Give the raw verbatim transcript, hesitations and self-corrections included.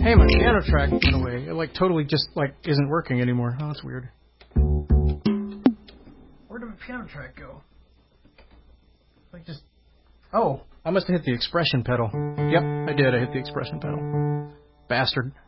Hey, my piano track went away. It like totally just like isn't working anymore. Oh, that's weird. Where did my piano track go? Like just. Oh, I must have hit the expression pedal. Yep, I did. I hit the expression pedal. Bastard.